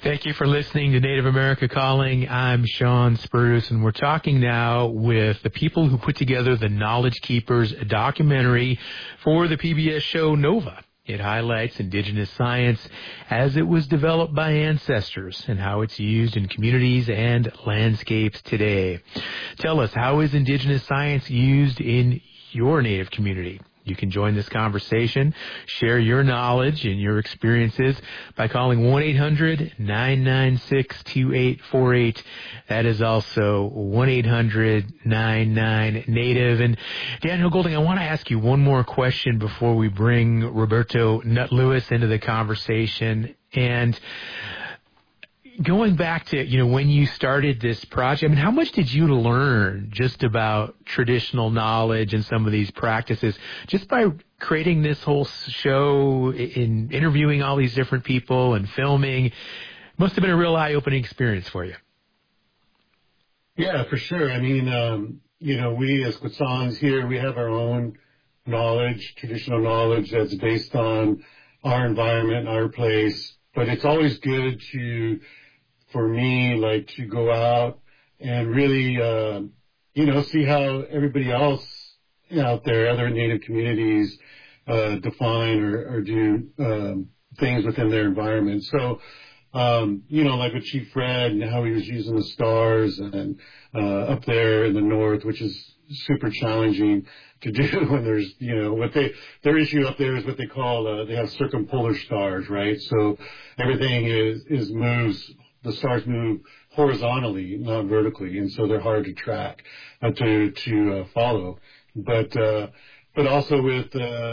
Thank you for listening to Native America Calling. I'm Sean Spruce, and we're talking now with the people who put together the Knowledge Keepers documentary for the PBS show Nova. It highlights indigenous science as it was developed by ancestors and how it's used in communities and landscapes today. Tell us, how is indigenous science used in your Native community? You can join this conversation, share your knowledge and your experiences by calling 1-800-996-2848. That is also 1-800-99-NATIVE. And Daniel Golding, I want to ask you one more question before we bring Roberto Nutt Lewis into the conversation. And going back to, when you started this project, how much did you learn just about traditional knowledge and some of these practices just by creating this whole show, in interviewing all these different people and filming? Must have been a real eye-opening experience for you. Yeah, for sure. We as Quetzalans here, we have our own knowledge, traditional knowledge that's based on our environment, our place. But it's always good for me, to go out and really, see how everybody else out there, other Native communities, define or do things within their environment. So, like with Chief Fred and how he was using the stars and up there in the north, which is super challenging to do when there's, their issue up there is what they call, they have circumpolar stars, right? So everything moves. The stars move horizontally, not vertically, and so they're hard to track, to follow. But also with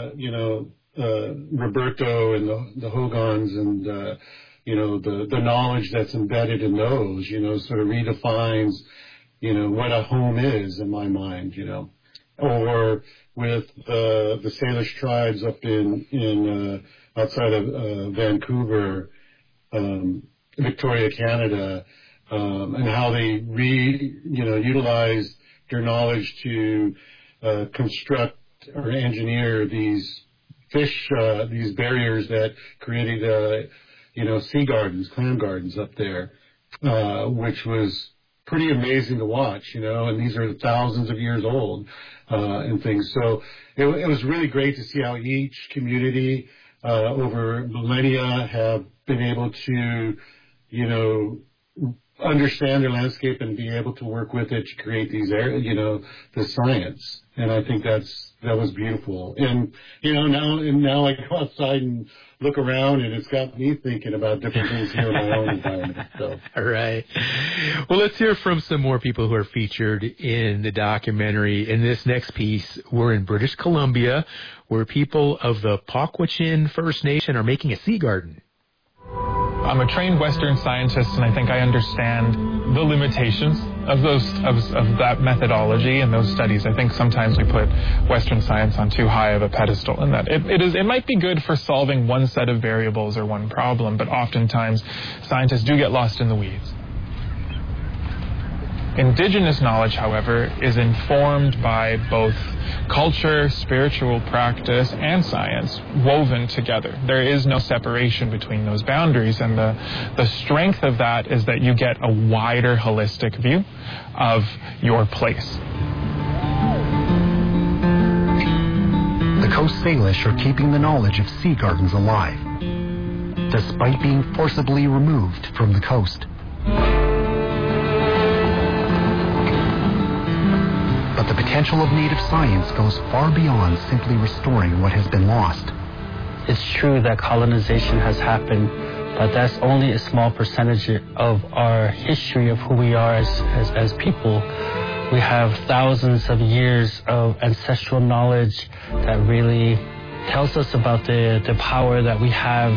Roberto and the Hogans and the knowledge that's embedded in those, sort of redefines what a home is in my mind, or with the Salish tribes up in outside of Vancouver. Victoria, Canada, and how they utilize their knowledge to construct or engineer these fish, these barriers that created, sea gardens, clam gardens up there, which was pretty amazing to watch, and these are thousands of years old, and things. So it was really great to see how each community, over millennia have been able to, understand their landscape and be able to work with it to create these, the science. And I think that was beautiful. And, now I go outside and look around, and it's got me thinking about different things here in my own environment. So. All right. Well, let's hear from some more people who are featured in the documentary. In this next piece, we're in British Columbia, where people of the Pakwachin First Nation are making a sea garden. I'm a trained Western scientist, and I think I understand the limitations of that methodology and those studies. I think sometimes we put Western science on too high of a pedestal, and that it might be good for solving one set of variables or one problem, but oftentimes scientists do get lost in the weeds. Indigenous knowledge, however, is informed by both culture, spiritual practice, and science woven together. There is no separation between those boundaries, and the strength of that is that you get a wider holistic view of your place. The Coast Salish are keeping the knowledge of sea gardens alive, despite being forcibly removed from the coast. But the potential of native science goes far beyond simply restoring what has been lost. It's true that colonization has happened, but that's only a small percentage of our history of who we are as people. We have thousands of years of ancestral knowledge that really tells us about the power that we have.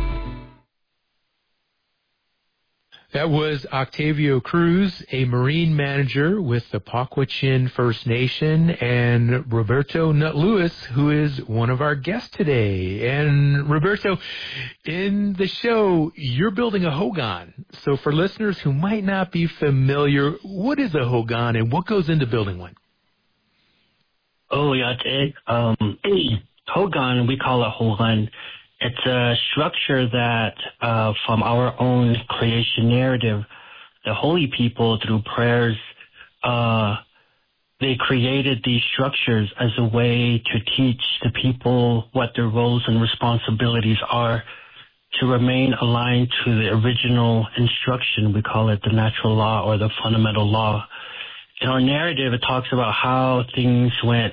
That was Octavio Cruz, a marine manager with the Pakwachin First Nation, and Roberto Nutt Lewis, who is one of our guests today. And Roberto, in the show, you're building a hogan. So for listeners who might not be familiar, what is a hogan and what goes into building one? Oh, yeah, hogan, we call it hogan. It's a structure that, from our own creation narrative, the holy people, through prayers, they created these structures as a way to teach the people what their roles and responsibilities are, to remain aligned to the original instruction. We call it the natural law or the fundamental law. In our narrative, it talks about how things went.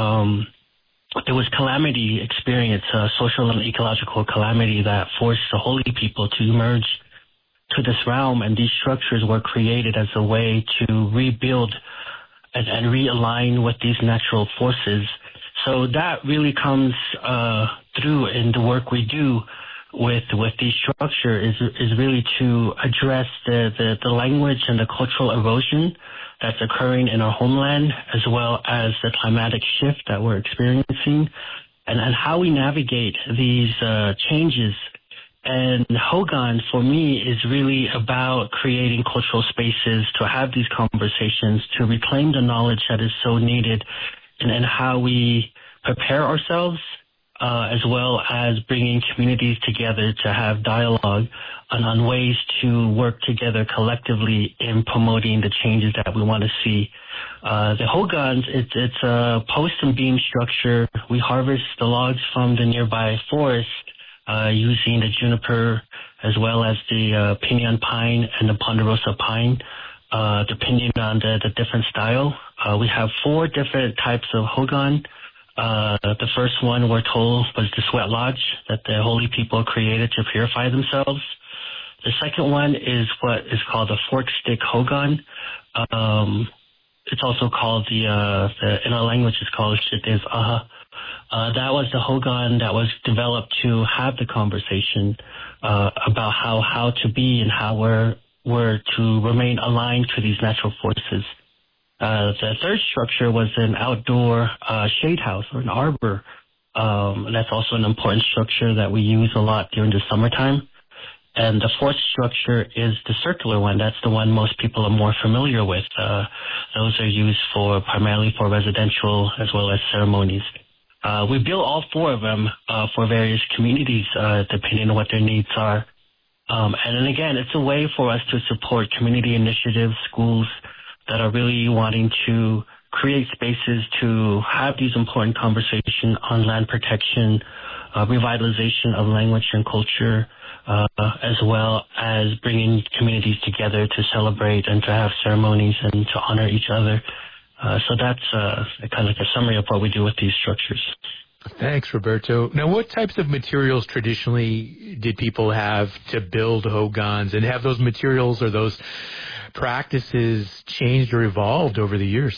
There was calamity experience, social and ecological calamity that forced the holy people to emerge to this realm, and these structures were created as a way to rebuild and realign with these natural forces. So that really comes through in the work we do with these structures is really to address the language and the cultural erosion that's occurring in our homeland, as well as the climatic shift that we're experiencing, and how we navigate these changes. And Hogan, for me, is really about creating cultural spaces to have these conversations, to reclaim the knowledge that is so needed, and how we prepare ourselves, as well as bringing communities together to have dialogue on ways to work together collectively in promoting the changes that we want to see. The Hogans, it's a post and beam structure. We harvest the logs from the nearby forest using the juniper as well as the pinyon pine and the ponderosa pine, depending on the different style. We have 4 different types of Hogan. The first one, we're told, was the sweat lodge that the holy people created to purify themselves. The second one is what is called the fork stick Hogan. It's also called in our language it's called Shitez Aha. That was the Hogan that was developed to have the conversation about how to be and how we're to remain aligned to these natural forces. The third structure was an outdoor shade house or an arbor. That's also an important structure that we use a lot during the summertime. And the fourth structure is the circular one. That's the one most people are more familiar with. Those are used primarily for residential as well as ceremonies. We build all 4 of them for various communities, depending on what their needs are. And then again, it's a way for us to support community initiatives, schools that are really wanting to create spaces to have these important conversations on land protection, revitalization of language and culture, as well as bringing communities together to celebrate and to have ceremonies and to honor each other. So that's kind of like a summary of what we do with these structures. Thanks, Roberto. Now, what types of materials traditionally did people have to build Hogans, and have those materials or those practices changed or evolved over the years?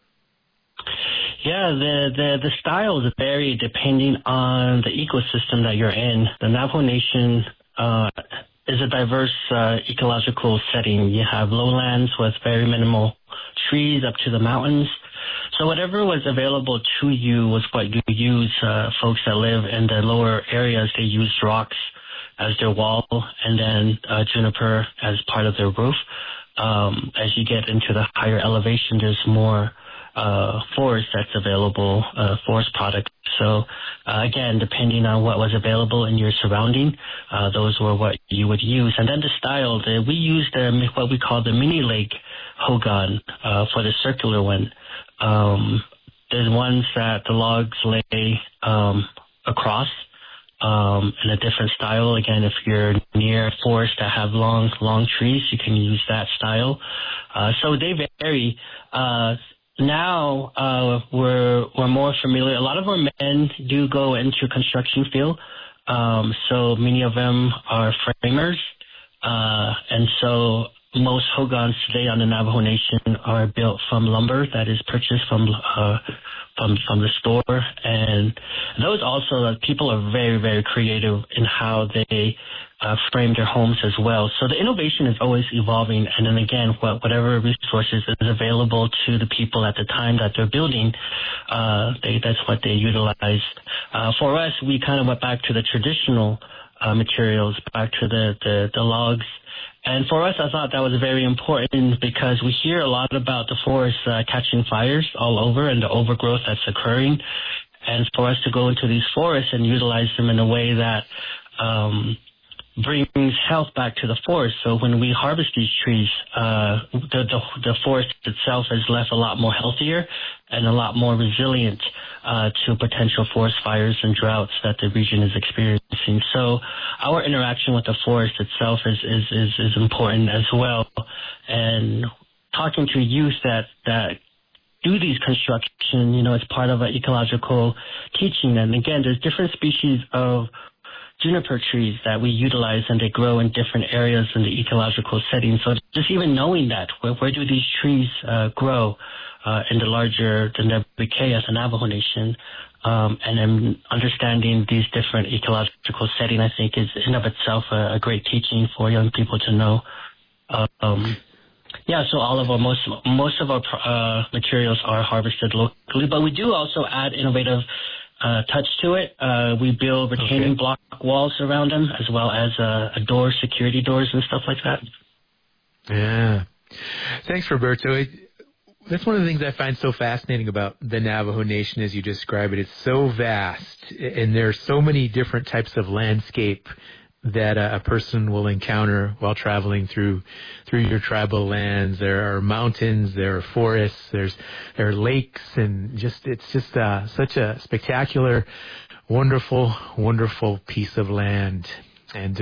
Yeah, the styles vary depending on the ecosystem that you're in. The Navajo Nation is a diverse ecological setting. You have lowlands with very minimal trees up to the mountains. So whatever was available to you was what you use. Folks that live in the lower areas, they used rocks as their wall and then juniper as part of their roof. As you get into the higher elevation, there's more forest that's available, forest products. So again, depending on what was available in your surrounding, those were what you would use. And then the style, we used what we call the mini lake Hogan for the circular one. There's ones that the logs lay across in a different style. Again, if you're near forests that have long trees, you can use that style. So they vary. Now we're more familiar. A lot of our men do go into construction field. So many of them are framers. And so most Hogans today on the Navajo Nation are built from lumber that is purchased from the store. And those also, people are very, very creative in how they frame their homes as well. So the innovation is always evolving. And then again, whatever resources is available to the people at the time that they're building, that's what they utilize. For us, we kind of went back to the traditional materials, back to the logs. And for us, I thought that was very important because we hear a lot about the forest catching fires all over and the overgrowth that's occurring. and for us to go into these forests and utilize them in a way that brings health back to the forest. So when we harvest these trees, the forest itself is left a lot more healthier and a lot more resilient to potential forest fires and droughts that the region is experiencing. So our interaction with the forest itself is important as well. And talking to youth that do these construction, it's part of an ecological teaching. And again, there's different species of juniper trees that we utilize, and they grow in different areas in the ecological setting. So just even knowing that, where do these trees grow in the larger, the Nebuchadnezzar, the Navajo Nation, and then understanding these different ecological settings, I think is in of itself a great teaching for young people to know. So all of our, most of our materials are harvested locally, but we do also add innovative touch to it. We build retaining block walls around them, as well as door, security doors and stuff like that. Yeah. Thanks, Roberto. That's one of the things I find so fascinating about the Navajo Nation as you describe it. It's so vast, and there are so many different types of landscape that a person will encounter while traveling through your tribal lands. There are mountains, there are forests, there are lakes, and it's just such a spectacular, wonderful, wonderful piece of land. And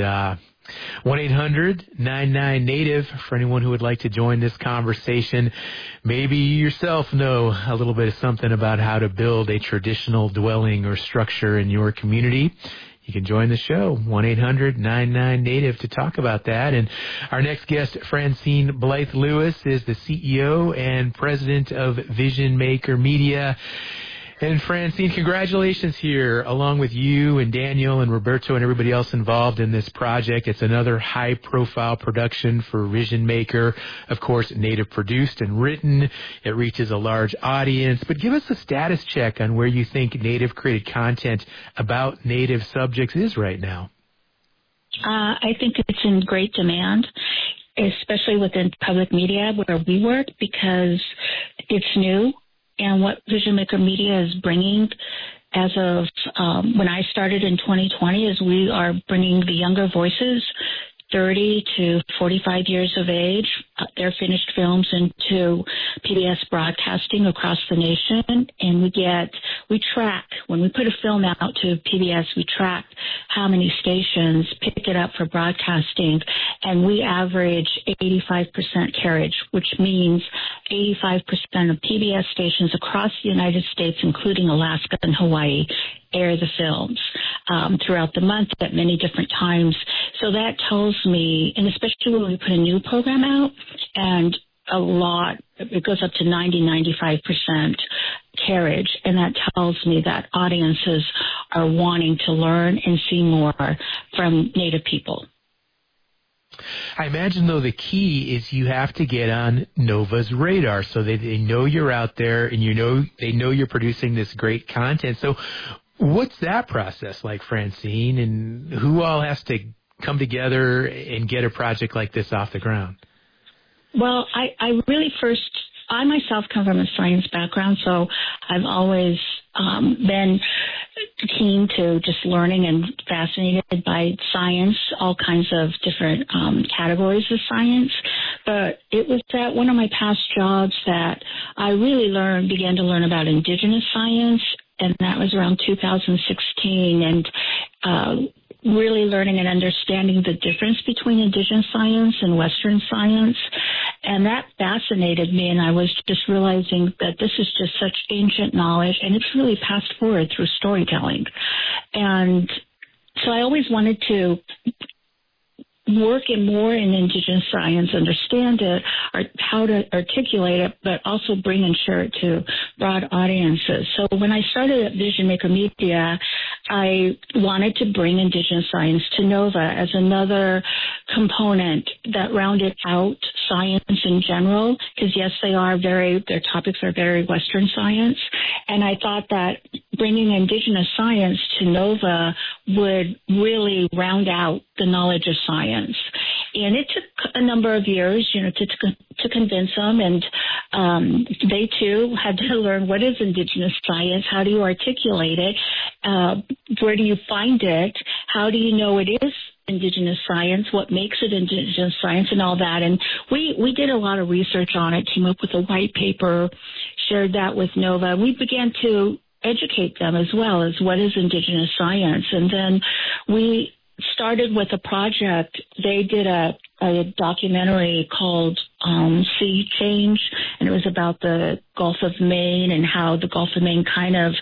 1-800-99-NATIVE for anyone who would like to join this conversation. Maybe you yourself know a little bit of something about how to build a traditional dwelling or structure in your community. You can join the show, 1-800-99-NATIVE, to talk about that. And our next guest, Francine Blythe Lewis, is the CEO and president of Vision Maker Media. And Francine, congratulations here, along with you and Daniel and Roberto and everybody else involved in this project. It's another high-profile production for Vision Maker. Of course, Native produced and written. It reaches a large audience. But give us a status check on where you think Native created content about Native subjects is right now. I think it's in great demand, especially within public media where we work, because it's new. And what Vision Maker Media is bringing as of when I started in 2020 is we are bringing the younger voices, 30 to 45 years of age, their finished films into PBS broadcasting across the nation. And we track, when we put a film out to PBS, we track how many stations pick it up for broadcasting. And we average 85% carriage, which means 85% of PBS stations across the United States, including Alaska and Hawaii, air the films throughout the month at many different times. So that tells me, and especially when we put a new program out, and it goes up to 90-95% carriage, and that tells me that audiences are wanting to learn and see more from Native people. I imagine, though, the key is you have to get on NOVA's radar so that they know you're out there and they know you're producing this great content. So what's that process like, Francine, and who all has to come together and get a project like this off the ground? Well, I myself come from a science background, so I've always been keen to just learning and fascinated by science, all kinds of different categories of science. But it was at one of my past jobs that I really began to learn about indigenous science, and that was around 2016, and really learning and understanding the difference between indigenous science and Western science. And that fascinated me, and I was just realizing that this is just such ancient knowledge, and it's really passed forward through storytelling. And so I always wanted to work more in indigenous science, understand it, or how to articulate it, but also bring and share it to broad audiences. So when I started at Vision Maker Media, I wanted to bring indigenous science to NOVA as another component that rounded out science in general, because yes, their topics are very Western science. And I thought that bringing indigenous science to NOVA would really round out the knowledge of science. And it took a number of years, to convince them. And they, too, had to learn what is indigenous science, how do you articulate it, where do you find it, how do you know it is indigenous science, what makes it indigenous science, and all that. And we did a lot of research on it, came up with a white paper, shared that with NOVA. We began to educate them as well as what is indigenous science. And then we started with a project. They did a documentary called Sea Change, and it was about the Gulf of Maine and how the Gulf of Maine kind of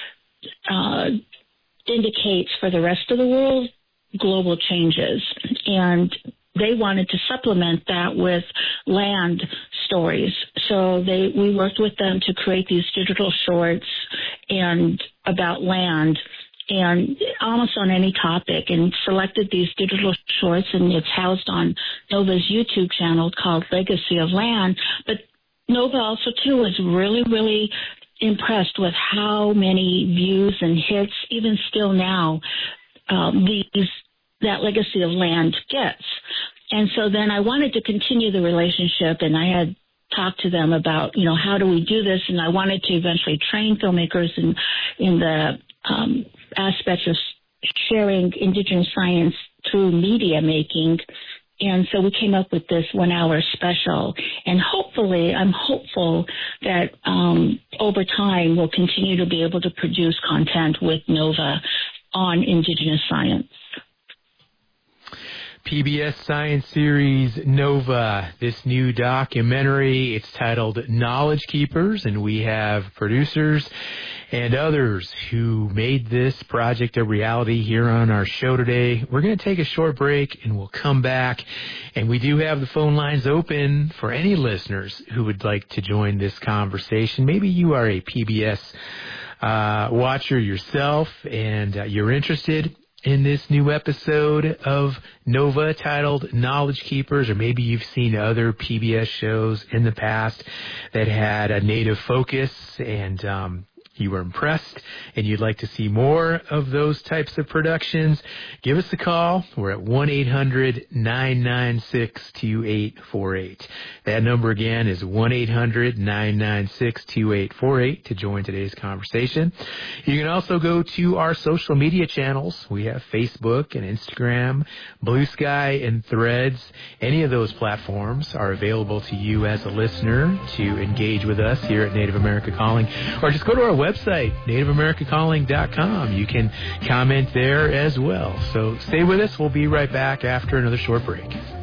indicates for the rest of the world global changes. And they wanted to supplement that with land stories. So we worked with them to create these digital shorts and about land and almost on any topic, and selected these digital shorts, and it's housed on NOVA's YouTube channel called Legacy of Land. But NOVA also, too, was really, really impressed with how many views and hits, even still now, that Legacy of Land gets. And so then I wanted to continue the relationship, and I had talked to them about, how do we do this? And I wanted to eventually train filmmakers in the aspects of sharing indigenous science through media making. And so we came up with this 1-hour special. And hopefully, I'm hopeful that over time we'll continue to be able to produce content with NOVA on indigenous science. PBS Science Series NOVA, this new documentary. It's titled Knowledge Keepers, and we have producers and others who made this project a reality here on our show today. We're going to take a short break, and we'll come back. And we do have the phone lines open for any listeners who would like to join this conversation. Maybe you are a PBS watcher yourself, and you're interested in this new episode of NOVA titled Knowledge Keepers, or maybe you've seen other PBS shows in the past that had a Native focus and you were impressed and you'd like to see more of those types of productions, give us a call. We're at 1-800-996-2848. That number again is 1-800-996-2848 to join today's conversation. You can also go to our social media channels. We have Facebook and Instagram, Blue Sky, and Threads. Any of those platforms are available to you as a listener to engage with us here at Native America Calling, or just go to our website, nativeamericacalling.com. You can comment there as well. So stay with us. We'll be right back after another short break.